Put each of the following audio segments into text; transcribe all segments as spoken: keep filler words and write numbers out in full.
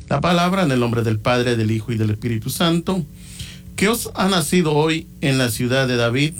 la palabra en el nombre del Padre, del Hijo y del Espíritu Santo, que os ha nacido hoy en la ciudad de David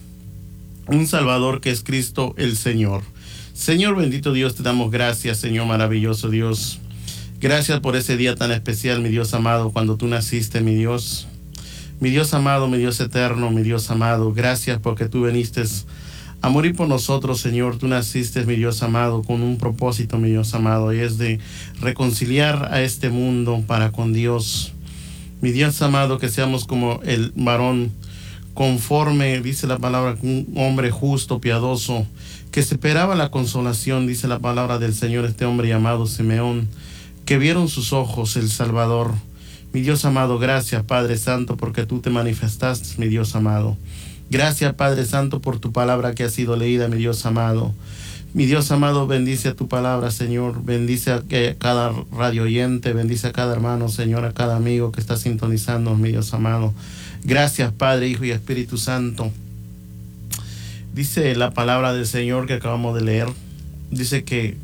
un Salvador que es Cristo el Señor. Señor bendito Dios, te damos gracias, Señor maravilloso Dios. Gracias por ese día tan especial, mi Dios amado, cuando tú naciste, mi Dios. Mi Dios amado, mi Dios eterno, mi Dios amado, gracias porque tú viniste a morir por nosotros, Señor. Tú naciste, mi Dios amado, con un propósito, mi Dios amado, y es de reconciliar a este mundo para con Dios. Mi Dios amado, que seamos como el varón conforme, dice la palabra, un hombre justo, piadoso, que esperaba la consolación, dice la palabra del Señor, este hombre llamado Simeón, que vieron sus ojos el Salvador. Mi Dios amado, gracias, Padre Santo, porque tú te manifestaste, mi Dios amado. Gracias, Padre Santo, por tu palabra que ha sido leída, mi Dios amado. Mi Dios amado, bendice a tu palabra, Señor. Bendice a cada radio oyente, bendice a cada hermano, Señor, a cada amigo que está sintonizando, mi Dios amado. Gracias, Padre, Hijo y Espíritu Santo. Dice la palabra del Señor que acabamos de leer. Dice que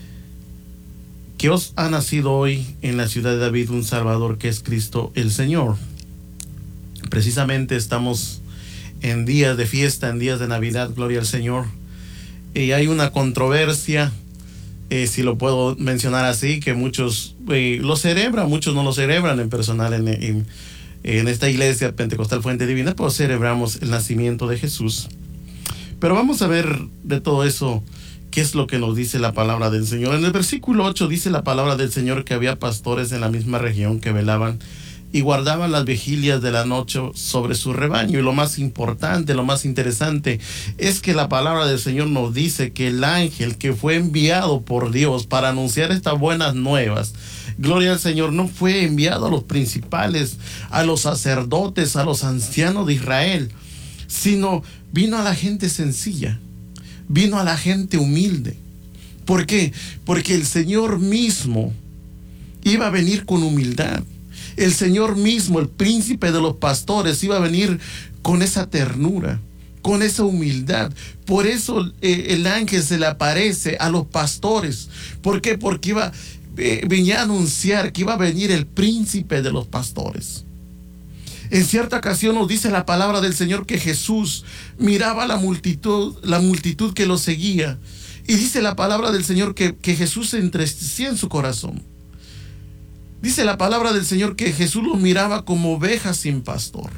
que os ha nacido hoy en la ciudad de David un Salvador que es Cristo el Señor. Precisamente estamos en días de fiesta, en días de Navidad, gloria al Señor. Y hay una controversia, eh, si lo puedo mencionar así, que muchos eh, lo celebran, muchos no lo celebran en personal. En, en, en esta iglesia Pentecostal Fuente Divina, pues celebramos el nacimiento de Jesús. Pero vamos a ver de todo eso, ¿qué es lo que nos dice la palabra del Señor? En el versículo ocho dice la palabra del Señor que había pastores en la misma región que velaban y guardaban las vigilias de la noche sobre su rebaño. Y lo más importante, lo más interesante, es que la palabra del Señor nos dice que el ángel que fue enviado por Dios para anunciar estas buenas nuevas, gloria al Señor, no fue enviado a los principales, a los sacerdotes, a los ancianos de Israel, sino vino a la gente sencilla. Vino a la gente humilde. ¿Por qué? Porque el Señor mismo iba a venir con humildad. El Señor mismo, el príncipe de los pastores, iba a venir con esa ternura, con esa humildad. Por eso eh, el ángel se le aparece a los pastores. ¿Por qué? Porque iba, eh, venía a anunciar que iba a venir el príncipe de los pastores. En cierta ocasión nos dice la palabra del Señor que Jesús miraba a la multitud, la multitud que lo seguía. Y dice la palabra del Señor que, que Jesús se entristecía en su corazón. Dice la palabra del Señor que Jesús los miraba como ovejas sin pastor.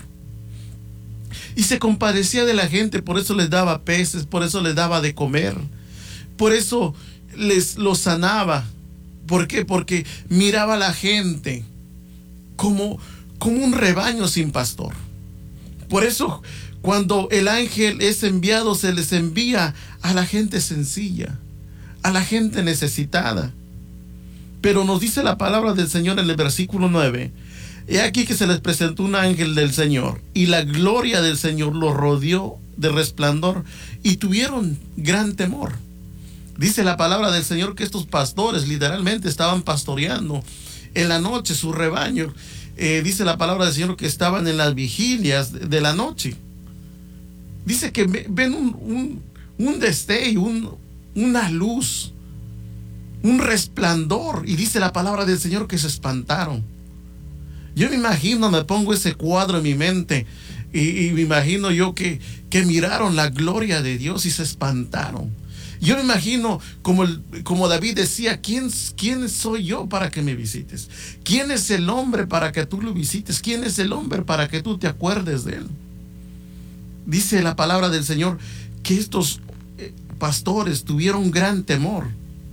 Y se compadecía de la gente, por eso les daba peces, por eso les daba de comer. Por eso les los sanaba. ¿Por qué? Porque miraba a la gente como... como un rebaño sin pastor. Por eso, cuando el ángel es enviado, se les envía a la gente sencilla, a la gente necesitada. Pero nos dice la palabra del Señor en el versículo nueve, he aquí que se les presentó un ángel del Señor, y la gloria del Señor los rodeó de resplandor, y tuvieron gran temor. Dice la palabra del Señor que estos pastores literalmente estaban pastoreando en la noche su rebaño. Eh, dice la palabra del Señor que estaban en las vigilias de, de la noche. Dice que ven un, un, un destello, un, una luz, un resplandor. Y dice la palabra del Señor que se espantaron. Yo me imagino, me pongo ese cuadro en mi mente y, y me imagino yo que, que miraron la gloria de Dios y se espantaron. Yo me imagino como, el, como David decía, ¿quién, ¿quién soy yo para que me visites? ¿Quién es el hombre para que tú lo visites? ¿Quién es el hombre para que tú te acuerdes de él? Dice la palabra del Señor que estos eh, pastores tuvieron gran temor.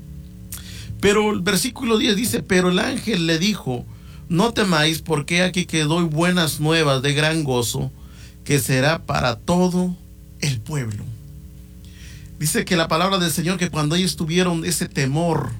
Pero el versículo diez dice, pero el ángel le dijo, no temáis, porque aquí que doy buenas nuevas de gran gozo, que será para todo el pueblo. Dice que la palabra del Señor que cuando ellos tuvieron ese temor,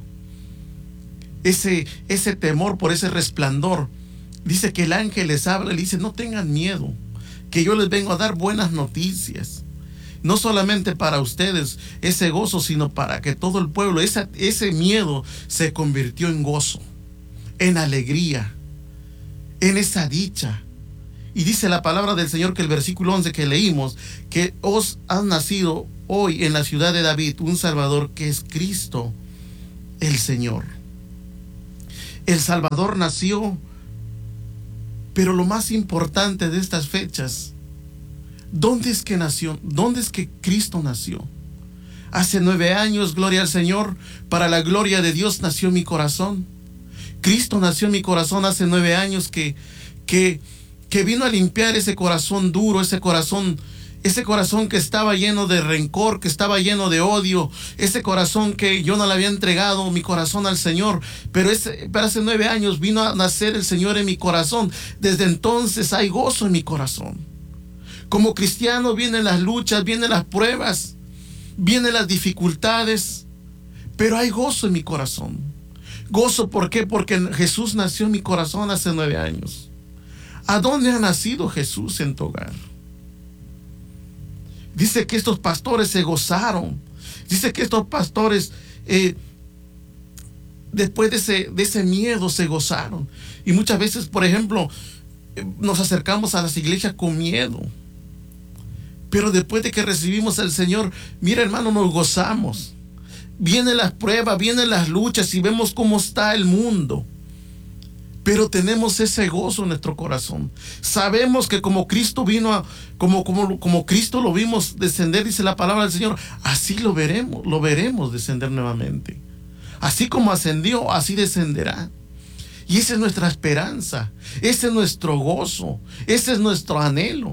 ese, ese temor por ese resplandor, dice que el ángel les habla y le dice, no tengan miedo, que yo les vengo a dar buenas noticias. No solamente para ustedes ese gozo, sino para que todo el pueblo, esa, ese miedo se convirtió en gozo, en alegría, en esa dicha. Y dice la palabra del Señor que el versículo once que leímos, que os ha nacido hoy en la ciudad de David un Salvador que es Cristo el Señor. El Salvador nació. Pero lo más importante de estas fechas, ¿dónde es que nació? ¿Dónde es que Cristo nació? Hace nueve años, gloria al Señor, para la gloria de Dios nació mi corazón. Cristo nació en mi corazón hace nueve años que, que, que vino a limpiar ese corazón duro, ese corazón, ese corazón que estaba lleno de rencor, que estaba lleno de odio, ese corazón que yo no le había entregado mi corazón al Señor, pero, ese, pero hace nueve años vino a nacer el Señor en mi corazón. Desde entonces hay gozo en mi corazón. Como cristiano vienen las luchas, vienen las pruebas, vienen las dificultades, pero hay gozo en mi corazón. Gozo, ¿por qué? Porque Jesús nació en mi corazón hace nueve años. ¿A dónde ha nacido Jesús en tu hogar? Dice que estos pastores se gozaron. Dice que estos pastores, eh, después de ese, de ese miedo, se gozaron. Y muchas veces, por ejemplo, eh, nos acercamos a las iglesias con miedo. Pero después de que recibimos al Señor, mira, hermano, nos gozamos. Vienen las pruebas, vienen las luchas y vemos cómo está el mundo. Pero tenemos ese gozo en nuestro corazón. Sabemos que como Cristo vino a, como, como, como Cristo lo vimos descender, dice la palabra del Señor, así lo veremos, lo veremos descender nuevamente. Así como ascendió, así descenderá. Y esa es nuestra esperanza, ese es nuestro gozo, ese es nuestro anhelo.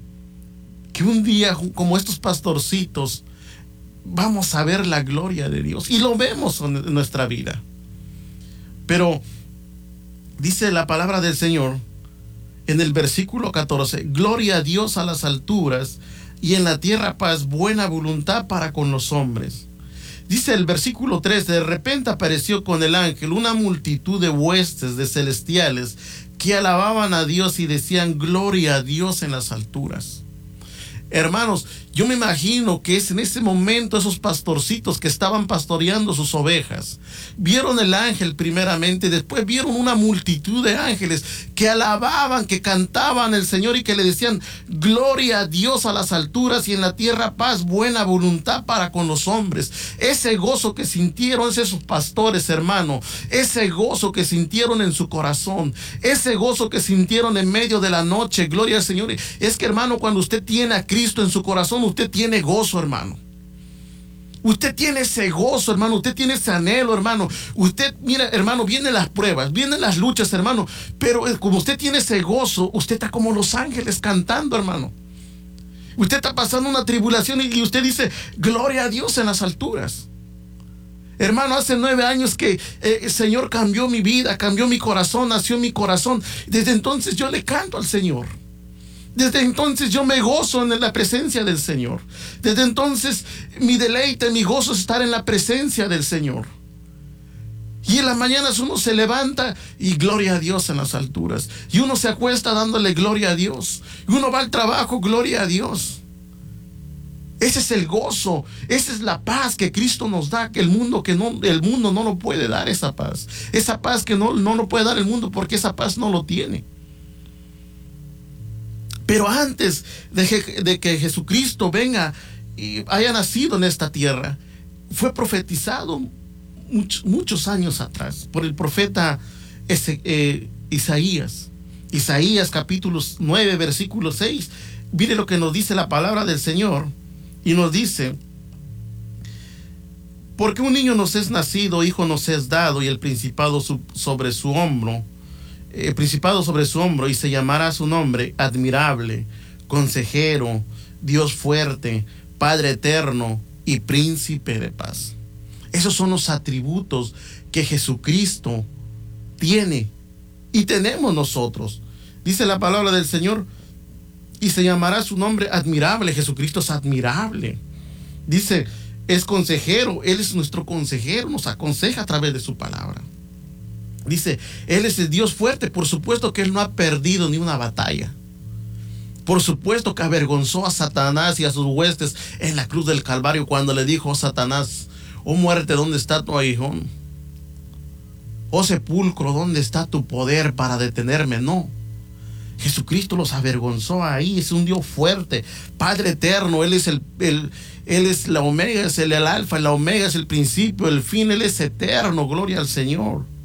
Que un día, como estos pastorcitos, vamos a ver la gloria de Dios. Y lo vemos en nuestra vida. Pero dice la palabra del Señor en el versículo catorce, gloria a Dios a las alturas y en la tierra paz, buena voluntad para con los hombres. Dice el versículo trece, de repente apareció con el ángel una multitud de huestes de celestiales que alababan a Dios y decían, gloria a Dios en las alturas. Hermanos, yo me imagino que es en ese momento esos pastorcitos que estaban pastoreando sus ovejas, vieron el ángel primeramente, después vieron una multitud de ángeles que alababan, que cantaban al Señor y que le decían, gloria a Dios a las alturas y en la tierra paz, buena voluntad para con los hombres. Ese gozo que sintieron esos pastores, hermano, ese gozo que sintieron en su corazón, ese gozo que sintieron en medio de la noche, gloria al Señor. Es que, hermano, cuando usted tiene a Cristo en su corazón, usted tiene gozo, hermano. Usted tiene ese gozo, hermano. Usted tiene ese anhelo, hermano. Usted, mira, hermano, vienen las pruebas, vienen las luchas, hermano. Pero como usted tiene ese gozo, usted está como los ángeles cantando, hermano. Usted está pasando una tribulación y usted dice, gloria a Dios en las alturas. Hermano, hace nueve años que eh, el Señor cambió mi vida, cambió mi corazón, nació en mi corazón. Desde entonces yo le canto al Señor. Desde entonces yo me gozo en la presencia del Señor. Desde entonces mi deleite, mi gozo es estar en la presencia del Señor. Y en las mañanas uno se levanta y gloria a Dios en las alturas. Y uno se acuesta dándole gloria a Dios. Y uno va al trabajo, gloria a Dios. Ese es el gozo, esa es la paz que Cristo nos da, que el mundo, que no, el mundo no lo puede dar esa paz. Esa paz que no, no lo puede dar el mundo porque esa paz no lo tiene. Pero antes de que, de que Jesucristo venga y haya nacido en esta tierra, fue profetizado much, muchos años atrás por el profeta ese, eh, Isaías. Isaías capítulo nueve, versículo seis. Mire lo que nos dice la palabra del Señor. Y nos dice, porque un niño nos es nacido, hijo nos es dado, y el principado su, sobre su hombro, el principado sobre su hombro, y se llamará su nombre admirable, consejero, Dios fuerte, Padre eterno y príncipe de paz. Esos son los atributos que Jesucristo tiene y tenemos nosotros. Dice la palabra del Señor, y se llamará su nombre admirable. Jesucristo es admirable. Dice, es consejero, Él es nuestro consejero, nos aconseja a través de su palabra. Dice, Él es el Dios fuerte. Por supuesto que Él no ha perdido ni una batalla. Por supuesto que avergonzó a Satanás y a sus huestes en la cruz del Calvario cuando le dijo a Satanás, oh muerte, ¿dónde está tu aguijón? Oh sepulcro, ¿dónde está tu poder para detenerme? No. Jesucristo los avergonzó ahí. Es un Dios fuerte, Padre eterno. Él es el, el, Él es la omega, es el, el alfa, la omega, es el principio, el fin. Él es eterno, gloria al Señor.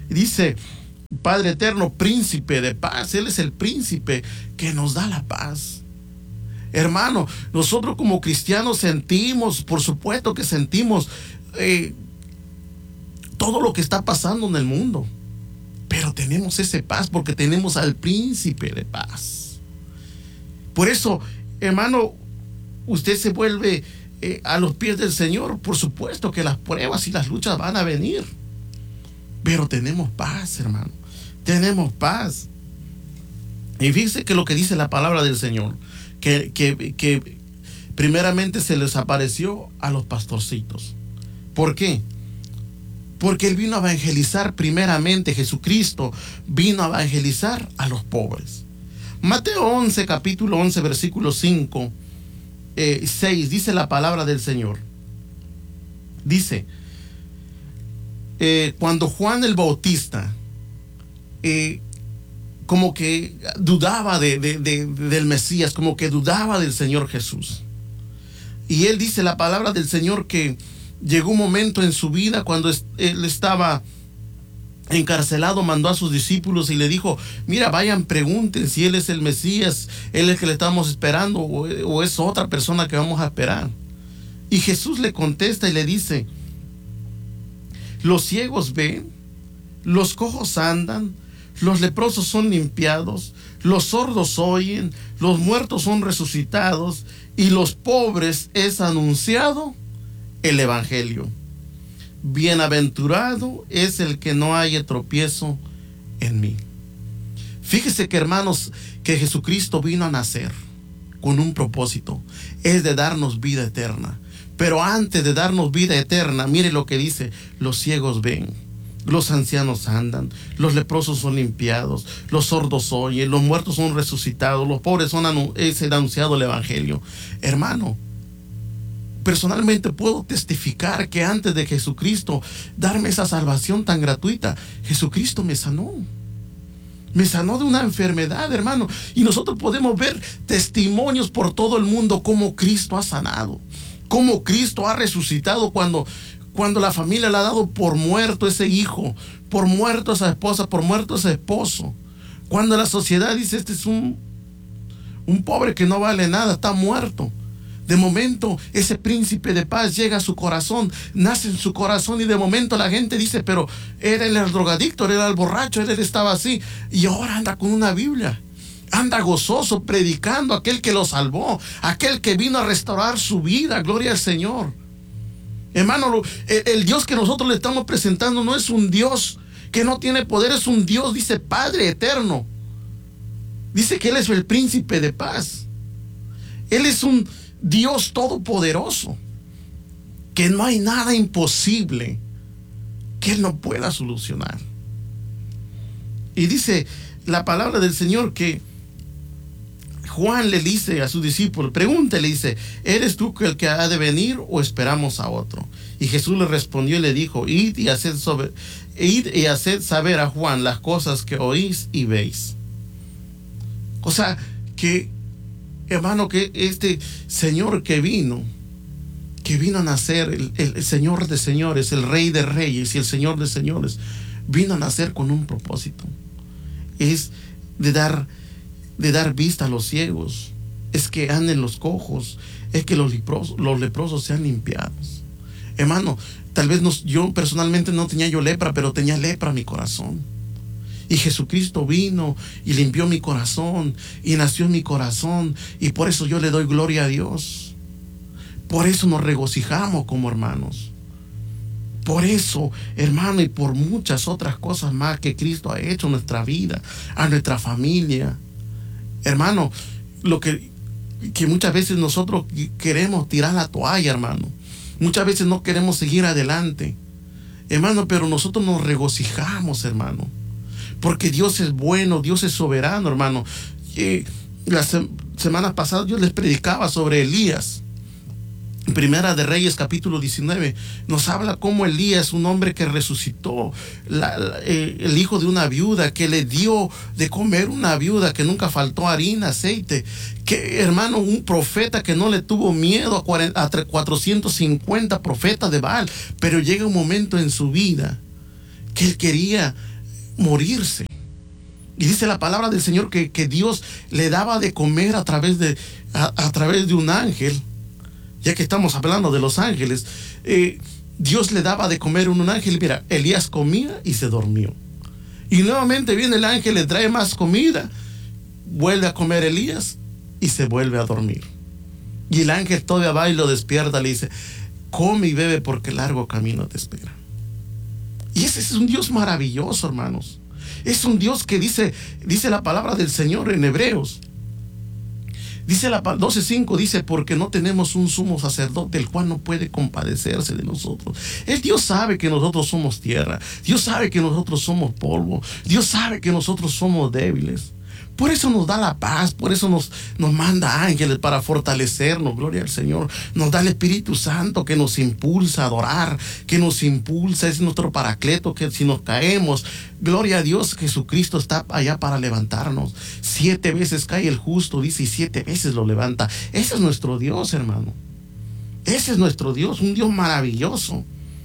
Dice, Padre eterno, príncipe de paz. Él es el príncipe que nos da la paz. Hermano, nosotros como cristianos sentimos, por supuesto que sentimos eh, todo lo que está pasando en el mundo. Pero tenemos esa paz porque tenemos al príncipe de paz. Por eso, hermano, usted se vuelve eh, a los pies del Señor. Por supuesto que las pruebas y las luchas van a venir. Pero tenemos paz, hermano. Tenemos paz. Y fíjese que lo que dice la palabra del Señor, que, que, que primeramente se les apareció a los pastorcitos. ¿Por qué? Porque Él vino a evangelizar primeramente. Jesucristo vino a evangelizar a los pobres. Mateo once, capítulo once, versículo cinco, eh, seis, dice la palabra del Señor. Dice, eh, cuando Juan el Bautista eh, como que dudaba de, de, de, del Mesías, como que dudaba del Señor Jesús. Y él dice la palabra del Señor que llegó un momento en su vida cuando él estaba encarcelado, mandó a sus discípulos y le dijo, mira, vayan, pregunten si Él es el Mesías, Él es el que le estamos esperando o, o es otra persona que vamos a esperar. Y Jesús le contesta y le dice, los ciegos ven, los cojos andan, los leprosos son limpiados, los sordos oyen, los muertos son resucitados y los pobres es anunciado el evangelio. Bienaventurado es el que no haya tropiezo en mí. Fíjese que, hermanos, que Jesucristo vino a nacer con un propósito, es de darnos vida eterna. Pero antes de darnos vida eterna, mire lo que dice, los ciegos ven, los ancianos andan, los leprosos son limpiados, los sordos oyen, los muertos son resucitados, los pobres son anu- es anunciado el evangelio. Hermano, personalmente puedo testificar que antes de Jesucristo darme esa salvación tan gratuita, Jesucristo me sanó. Me sanó de una enfermedad, hermano. Y nosotros podemos ver testimonios por todo el mundo cómo Cristo ha sanado, cómo Cristo ha resucitado cuando, cuando la familia le ha dado por muerto ese hijo, por muerto esa esposa, por muerto ese esposo. Cuando la sociedad dice, este es un, un pobre que no vale nada, está muerto. De momento, ese príncipe de paz llega a su corazón, nace en su corazón y de momento la gente dice, pero era el drogadicto, era el borracho, él estaba así y ahora anda con una Biblia. Anda gozoso, predicando a aquel que lo salvó, aquel que vino a restaurar su vida. Gloria al Señor. Hermano, el, el Dios que nosotros le estamos presentando no es un Dios que no tiene poder, es un Dios, dice, Padre eterno. Dice que Él es el príncipe de paz. Él es un Dios todopoderoso, que no hay nada imposible que Él no pueda solucionar. Y dice la palabra del Señor que Juan le dice a su discípulo, pregúntele, dice, ¿eres tú el que ha de venir o esperamos a otro? Y Jesús le respondió y le dijo, id y haced, sobre, id y haced saber a Juan las cosas que oís y veis. O sea, que, hermano, que este Señor que vino, que vino a nacer, el, el, el Señor de señores, el Rey de reyes y el Señor de señores, vino a nacer con un propósito. Es de dar de dar vista a los ciegos, es que anden los cojos, es que los leprosos, los leprosos sean limpiados. Hermano, tal vez nos, yo personalmente no tenía yo lepra, pero tenía lepra en mi corazón. Y Jesucristo vino y limpió mi corazón y nació en mi corazón, y por eso yo le doy gloria a Dios. Por eso nos regocijamos como hermanos. Por eso, hermano, y por muchas otras cosas más que Cristo ha hecho en nuestra vida, a nuestra familia. Hermano, lo que, que muchas veces nosotros queremos tirar la toalla, hermano. Muchas veces no queremos seguir adelante, hermano, pero nosotros nos regocijamos, hermano, porque Dios es bueno, Dios es soberano, hermano. Eh, la se semana pasada yo les predicaba sobre Elías. Primera de Reyes, capítulo diecinueve, nos habla cómo Elías, un hombre que resucitó, la, la, eh, el hijo de una viuda, que le dio de comer una viuda, que nunca faltó harina, aceite, que, hermano, un profeta que no le tuvo miedo a, cuarenta, a cuatrocientos cincuenta profetas de Baal, pero llega un momento en su vida que él quería morirse. Y dice la palabra del Señor que, que Dios le daba de comer a través de, a, a través de un ángel. Ya que estamos hablando de los ángeles, eh, Dios le daba de comer a un ángel. Mira, Elías comía y se durmió. Y nuevamente viene el ángel, le trae más comida. Vuelve a comer Elías y se vuelve a dormir. Y el ángel todavía va y lo despierta, le dice: come y bebe porque largo camino te espera. Y ese es un Dios maravilloso, hermanos. Es un Dios que dice, dice la palabra del Señor en Hebreos. Dice la doce cinco, dice: porque no tenemos un sumo sacerdote el cual no puede compadecerse de nosotros. El Dios sabe que nosotros somos tierra. Dios sabe que nosotros somos polvo. Dios sabe que nosotros somos débiles. Por eso nos da la paz, por eso nos, nos manda ángeles para fortalecernos, gloria al Señor. Nos da el Espíritu Santo que nos impulsa a adorar, que nos impulsa, es nuestro paracleto, que si nos caemos, gloria a Dios, Jesucristo está allá para levantarnos. Siete veces cae el justo, dice, y siete veces lo levanta. Ese es nuestro Dios, hermano. Ese es nuestro Dios, un Dios maravilloso.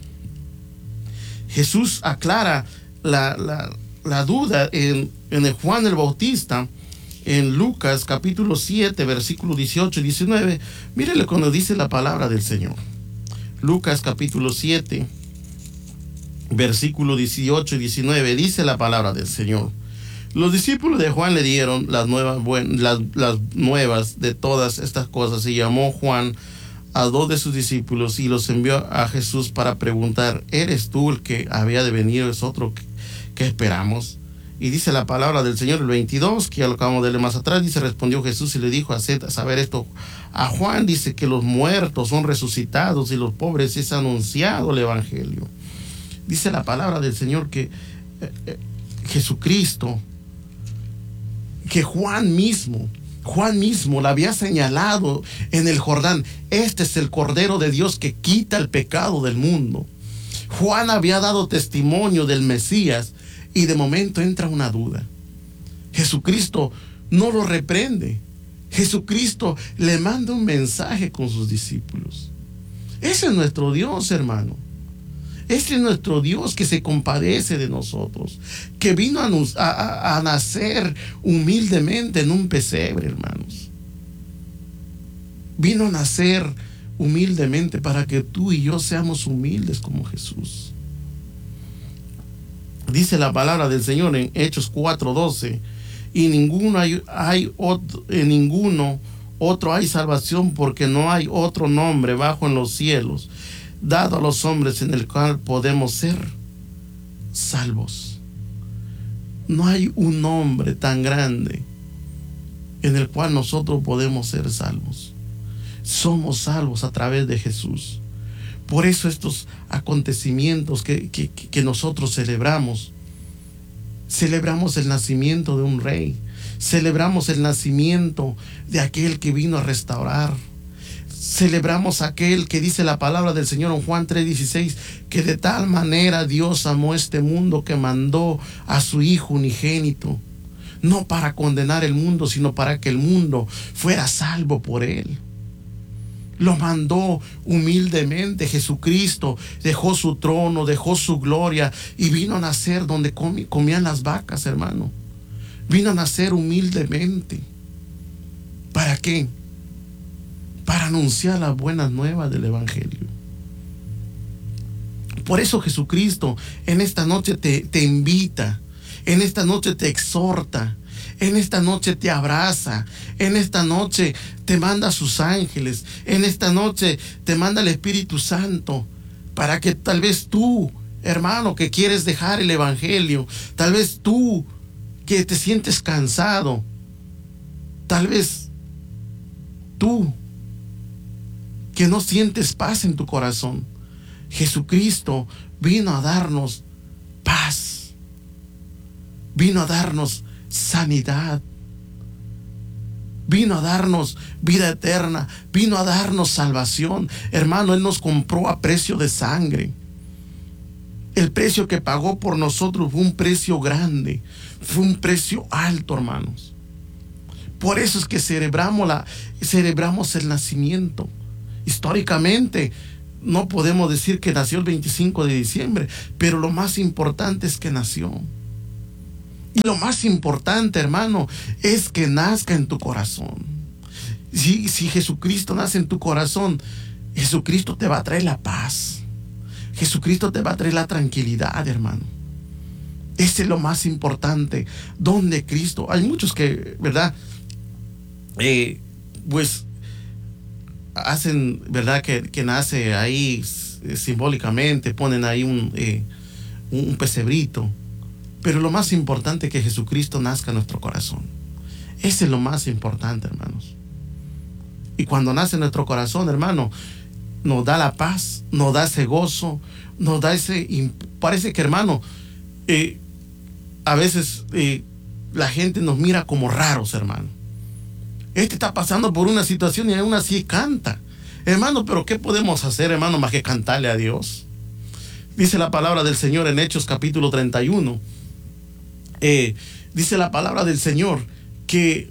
Jesús aclara la... la la duda en, en el Juan el Bautista, en Lucas capítulo siete, versículos dieciocho y diecinueve. Mírenle cuando dice la palabra del Señor. Lucas capítulo siete, versículos dieciocho y diecinueve, dice la palabra del Señor: los discípulos de Juan le dieron las nuevas, las, las nuevas de todas estas cosas, y llamó Juan a dos de sus discípulos y los envió a Jesús para preguntar: ¿eres tú el que había de venir o es otro que ¿qué esperamos? Y dice la palabra del Señor, el veintidós, que ya lo acabamos de leer más atrás, dice: respondió Jesús y le dijo: haced saber esto a Juan, dice, que los muertos son resucitados y los pobres es anunciado el evangelio. Dice la palabra del Señor que eh, eh, Jesucristo, que Juan mismo, Juan mismo la había señalado en el Jordán: este es el Cordero de Dios que quita el pecado del mundo. Juan había dado testimonio del Mesías y de momento entra una duda. Jesucristo no lo reprende. Jesucristo le manda un mensaje con sus discípulos. Ese es nuestro Dios, hermano. Ese es nuestro Dios que se compadece de nosotros, que vino a, nos, a, a nacer humildemente en un pesebre, hermanos. Vino a nacer humildemente para que tú y yo seamos humildes como Jesús. Dice la palabra del Señor en Hechos cuatro doce: y ninguno hay, hay otro, en ninguno otro hay salvación, porque no hay otro nombre bajo en los cielos dado a los hombres en el cual podemos ser salvos. No hay un nombre tan grande en el cual nosotros podemos ser salvos. Somos salvos a través de Jesús. Por eso estos acontecimientos que, que, que nosotros celebramos, celebramos el nacimiento de un rey, celebramos el nacimiento de aquel que vino a restaurar, celebramos aquel que dice la palabra del Señor en Juan tres dieciséis, que de tal manera Dios amó este mundo que mandó a su Hijo unigénito, no para condenar el mundo, sino para que el mundo fuera salvo por él. Lo mandó humildemente. Jesucristo dejó su trono, dejó su gloria y vino a nacer donde comí, comían las vacas, hermano. Vino a nacer humildemente. ¿Para qué? Para anunciar las buenas nuevas del evangelio. Por eso Jesucristo en esta noche te, te invita, en esta noche te exhorta, en esta noche te abraza, en esta noche te manda a sus ángeles, en esta noche te manda el Espíritu Santo, para que tal vez tú, hermano, que quieres dejar el evangelio, tal vez tú que te sientes cansado, tal vez tú que no sientes paz en tu corazón, Jesucristo vino a darnos paz, vino a darnos sanidad, vino a darnos vida eterna, vino a darnos salvación. Hermano, Él nos compró a precio de sangre. El precio que pagó por nosotros fue un precio grande, fue un precio alto, hermanos. Por eso es que celebramos, la, celebramos el nacimiento. Históricamente no podemos decir que nació el veinticinco de diciembre, pero lo más importante es que nació. Y lo más importante, hermano, es que nazca en tu corazón. Si, si Jesucristo nace en tu corazón, Jesucristo te va a traer la paz. Jesucristo te va a traer la tranquilidad, hermano. Ese es lo más importante. Donde Cristo, hay muchos que, ¿verdad? Eh, pues hacen, ¿verdad? Que, que nace ahí eh, simbólicamente, ponen ahí un, eh, un pesebrito. Pero lo más importante es que Jesucristo nazca en nuestro corazón. Ese es lo más importante, hermanos. Y cuando nace en nuestro corazón, hermano, nos da la paz, nos da ese gozo, nos da ese... Parece que, hermano, eh, a veces eh, la gente nos mira como raros, hermano. Este está pasando por una situación y aún así canta. Hermano, pero ¿qué podemos hacer, hermano, más que cantarle a Dios? Dice la palabra del Señor en Hechos capítulo treinta y uno. Eh, dice la palabra del Señor que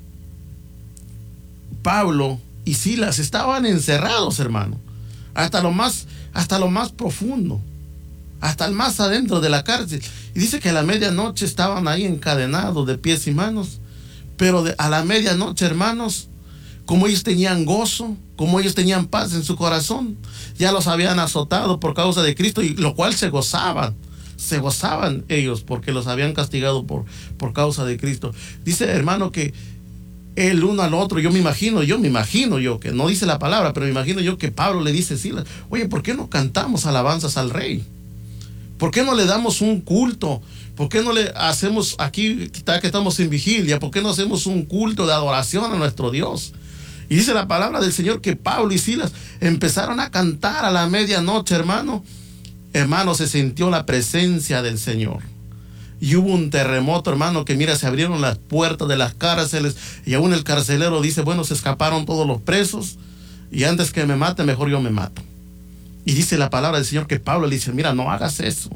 Pablo y Silas estaban encerrados, hermano, hasta lo más, hasta lo más profundo, hasta el más adentro de la cárcel. Y dice que a la medianoche estaban ahí encadenados de pies y manos. Pero de, a la medianoche, hermanos, como ellos tenían gozo, como ellos tenían paz en su corazón, ya los habían azotado por causa de Cristo, y lo cual se gozaban. Se gozaban ellos porque los habían castigado por, por causa de Cristo. Dice, hermano, que el uno al otro, yo me imagino, yo me imagino yo, que no dice la palabra, pero me imagino yo que Pablo le dice a Silas, oye, ¿por qué no cantamos alabanzas al Rey? ¿Por qué no le damos un culto? ¿Por qué no le hacemos aquí, que estamos en vigilia, por qué no hacemos un culto de adoración a nuestro Dios? Y dice la palabra del Señor que Pablo y Silas empezaron a cantar a la medianoche, hermano. Hermano, se sintió la presencia del Señor. Y hubo un terremoto, hermano, que mira, se abrieron las puertas de las cárceles y aún el carcelero dice, bueno, se escaparon todos los presos y antes que me mate, mejor yo me mato. Y dice la palabra del Señor que Pablo le dice, mira, no hagas eso.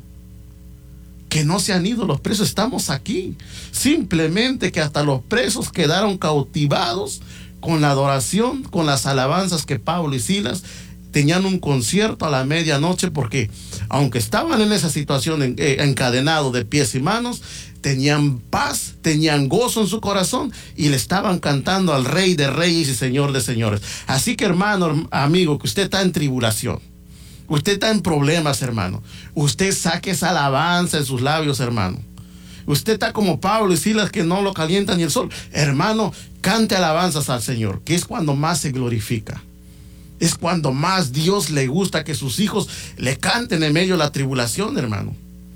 Que no se han ido los presos, estamos aquí. Simplemente que hasta los presos quedaron cautivados con la adoración, con las alabanzas que Pablo y Silas tenían un concierto a la medianoche, porque aunque estaban en esa situación en, eh, encadenados de pies y manos, tenían paz, tenían gozo en su corazón y le estaban cantando al Rey de Reyes y Señor de Señores. Así que, hermano, amigo, que usted está en tribulación, usted está en problemas, hermano, usted saque esa alabanza en sus labios, hermano. Usted está como Pablo y Silas, que no lo calienta ni el sol. Hermano, cante alabanzas al Señor, que es cuando más se glorifica. Es cuando más Dios le gusta que sus hijos le canten en medio de la tribulación, hermano.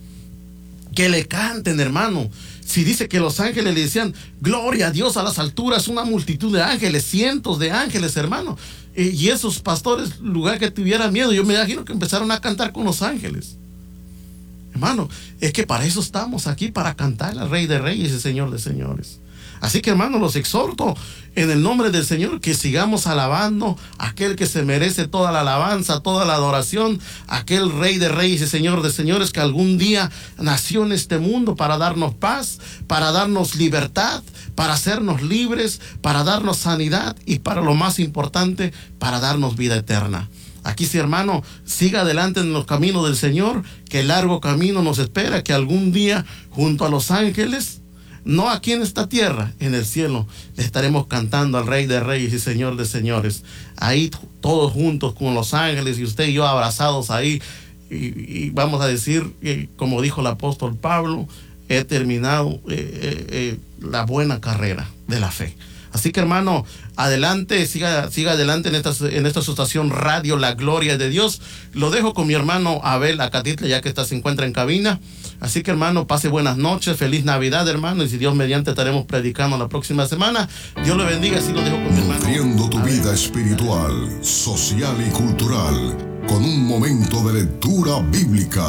Que le canten, hermano. Si dice que los ángeles le decían, gloria a Dios a las alturas, una multitud de ángeles, cientos de ángeles, hermano. Y esos pastores, lugar que tuvieran miedo, yo me imagino que empezaron a cantar con los ángeles. Hermano, es que para eso estamos aquí, para cantar al Rey de Reyes y Señor de Señores. Así que, hermano, los exhorto en el nombre del Señor que sigamos alabando a aquel que se merece toda la alabanza, toda la adoración, aquel Rey de Reyes y Señor de Señores que algún día nació en este mundo para darnos paz, para darnos libertad, para hacernos libres, para darnos sanidad y, para lo más importante, para darnos vida eterna. Aquí sí, hermano, siga adelante en los caminos del Señor, que el largo camino nos espera, que algún día junto a los ángeles, no aquí en esta tierra, en el cielo, le estaremos cantando al Rey de Reyes y Señor de Señores. Ahí todos juntos con los ángeles y usted y yo abrazados ahí. Y, y vamos a decir, eh, como dijo el apóstol Pablo, he terminado eh, eh, eh, la buena carrera de la fe. Así que, hermano, adelante, siga, siga adelante en esta, en esta estación radio La Gloria de Dios. Lo dejo con mi hermano Abel Acatitla, ya que está, se encuentra en cabina. Así que, hermano, pase buenas noches, feliz Navidad, hermano, y si Dios mediante estaremos predicando la próxima semana. Dios le bendiga, así lo dejo con mi hermano. Nutriendo tu Abel. vida espiritual, social y cultural, con un momento de lectura bíblica.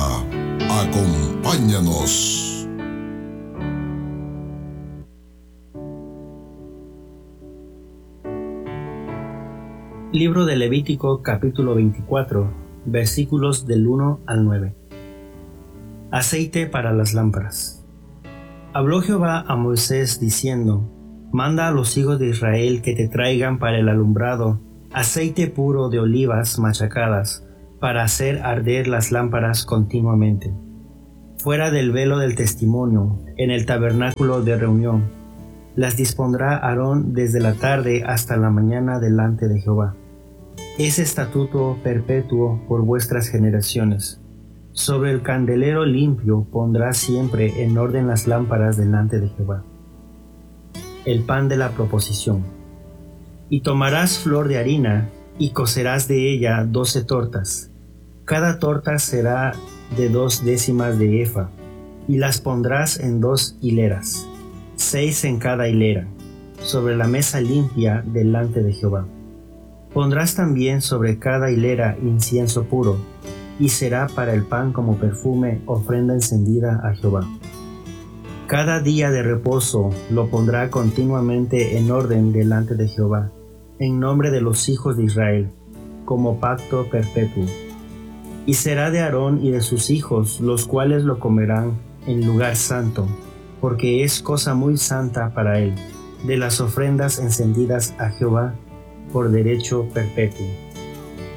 Acompáñanos. Libro de Levítico, capítulo veinticuatro, versículos del uno al nueve. Aceite para las lámparas. Habló Jehová a Moisés diciendo: Manda a los hijos de Israel que te traigan para el alumbrado aceite puro de olivas machacadas, para hacer arder las lámparas continuamente. fuera del velo del testimonio, en el tabernáculo de reunión. Las dispondrá Aarón desde la tarde hasta la mañana delante de Jehová. Es estatuto perpetuo por vuestras generaciones. Sobre el candelero limpio pondrás siempre en orden las lámparas delante de Jehová. El pan de la proposición. Y tomarás flor de harina, y cocerás de ella doce tortas. Cada torta será de dos décimas de efa, y las pondrás en dos hileras, seis en cada hilera, sobre la mesa limpia delante de Jehová. Pondrás también sobre cada hilera incienso puro, y será para el pan como perfume, ofrenda encendida a Jehová. Cada día de reposo lo pondrá continuamente en orden delante de Jehová, en nombre de los hijos de Israel, como pacto perpetuo. Y será de Aarón y de sus hijos, los cuales lo comerán en lugar santo, porque es cosa muy santa para él, de las ofrendas encendidas a Jehová por derecho perpetuo.